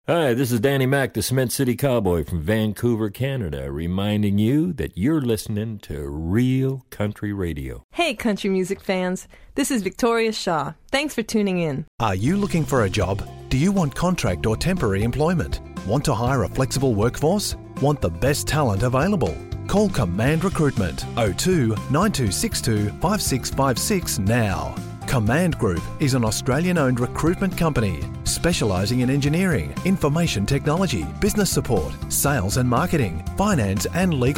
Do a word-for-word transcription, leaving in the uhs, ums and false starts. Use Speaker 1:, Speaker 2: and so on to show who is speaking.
Speaker 1: Hi, this is Danny Mac, the Cement City Cowboy from Vancouver, Canada, reminding you that you're listening to real country radio.
Speaker 2: Hey, country music fans. This is Victoria Shaw. Thanks for tuning in.
Speaker 3: Are you looking for a job? Do you want contract or temporary employment? Want to hire a flexible workforce? Want the best talent available? Call Command Recruitment oh two nine two six two five six five six now. Command Group is an Australian-owned recruitment company specialising in engineering, information technology, business support, sales and marketing, finance and legal